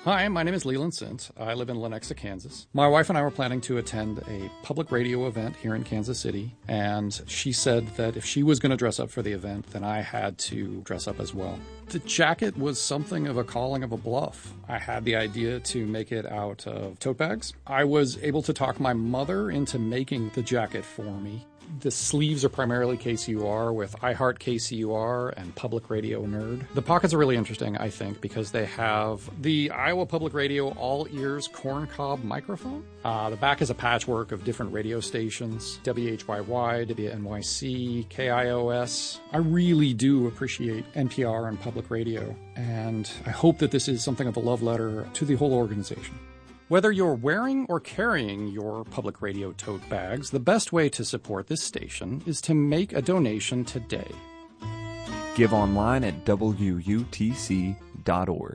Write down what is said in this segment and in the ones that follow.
Hi, my name is Leland Sint. I live in Lenexa, Kansas. My wife and I were planning to attend a public radio event here in Kansas City, and she said that if she was going to dress up for the event, then I had to dress up as well. The jacket was something of a calling of a bluff. I had the idea to make it out of tote bags. I was able to talk my mother into making the jacket for me. The sleeves are primarily KCUR with I Heart KCUR and Public Radio Nerd. The pockets are really interesting, I think, because they have the Iowa Public Radio all-ears corncob microphone. The back is a patchwork of different radio stations, WHYY, WNYC, KIOS. I really do appreciate NPR and public radio, and I hope that this is something of a love letter to the whole organization. Whether you're wearing or carrying your public radio tote bags, the best way to support this station is to make a donation today. Give online at WUTC.org.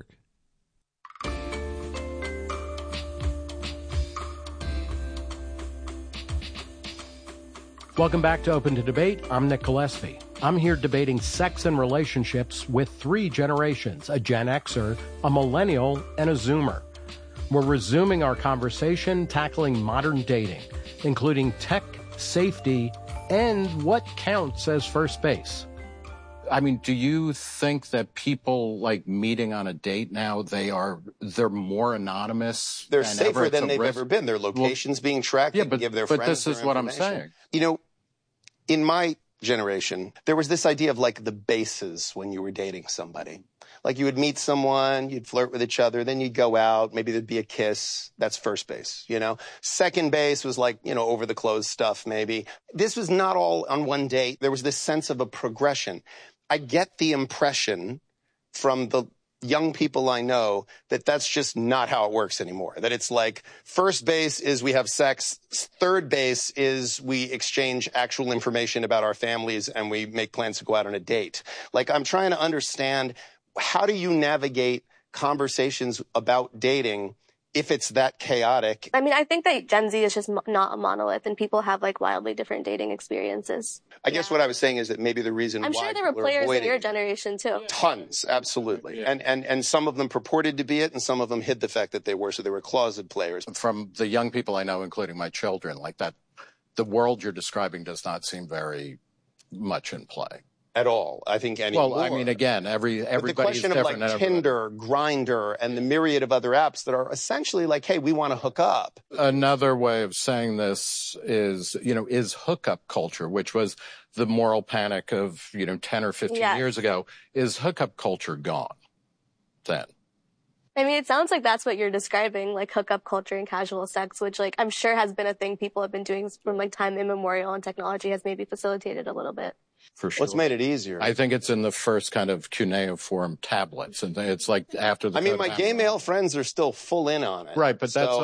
Welcome back to Open to Debate. I'm Nick Gillespie. I'm here debating sex and relationships with three generations, a Gen Xer, a millennial, and a Zoomer. We're resuming our conversation, tackling modern dating, including tech, safety, and what counts as first base. I mean, do you think that people like meeting on a date now, they're more anonymous? They're safer than they've ever been. Their location's being tracked. Yeah, they can give their friends this is what I'm saying. You know, in my generation, there was this idea of like the bases when you were dating somebody. Like you would meet someone, you'd flirt with each other, then you'd go out, maybe there'd be a kiss. That's first base, you know. Second base was like, you know, over the clothes stuff maybe. This was not all on one date. There was this sense of a progression. I get the impression from the young people I know that that's just not how it works anymore. That it's like first base is we have sex, third base is we exchange actual information about our families and we make plans to go out on a date. Like I'm trying to understand, how do you navigate conversations about dating if it's that chaotic? I mean, I think that Gen Z is just not a monolith and people have like wildly different dating experiences. I guess what I was saying is that maybe the reason I'm sure there were players in your generation too. Tons, absolutely. Yeah. And some of them purported to be it and some of them hid the fact that they were, so they were closet players. From the young people I know, including my children, like that, the world you're describing does not seem very much in play. At all, I think anymore. Well, I mean, again, everybody's different. The question of like Tinder, Grindr, and the myriad of other apps that are essentially like, hey, we want to hook up. Another way of saying this is, you know, is hookup culture, which was the moral panic of, 10 or 15 years ago. Is hookup culture gone then? I mean, it sounds like that's what you're describing, like hookup culture and casual sex, which like I'm sure has been a thing people have been doing from like time immemorial, and technology has maybe facilitated a little bit. For sure. What's made it easier? I think it's in the first kind of cuneiform tablets, and it's like after the. I mean, my gay male friends are still full in on it. Right, but that's